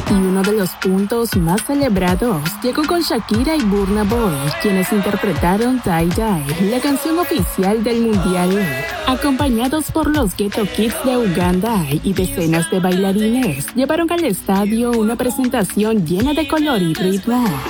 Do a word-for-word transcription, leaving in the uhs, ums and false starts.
Y uno de los puntos más celebrados llegó con Shakira y Burna Boy, quienes interpretaron Tie Dye, la canción oficial del mundial. Acompañados por los Ghetto Kids de Uganda y decenas de bailarines, llevaron al estadio una presentación llena de color y ritmo.